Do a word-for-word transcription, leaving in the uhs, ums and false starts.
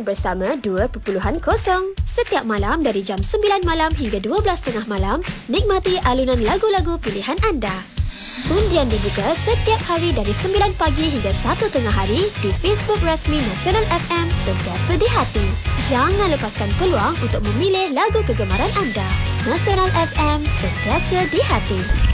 Layan bersama dua titik kosong. Setiap malam dari jam sembilan malam hingga dua belas tiga puluh malam, nikmati alunan lagu-lagu pilihan anda. Undian dibuka setiap hari dari sembilan pagi hingga satu tengah hari di Facebook rasmi Nasional F M Sentiasa di Hati. Jangan lepaskan peluang untuk memilih lagu kegemaran anda. Nasional F M Sentiasa di Hati.